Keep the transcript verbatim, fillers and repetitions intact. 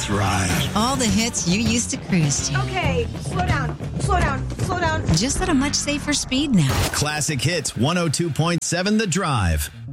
Nice ride. All the hits you used to cruise to. Okay, slow down, slow down, slow down. Just at a much safer speed now. Classic Hits one oh two point seven The Drive.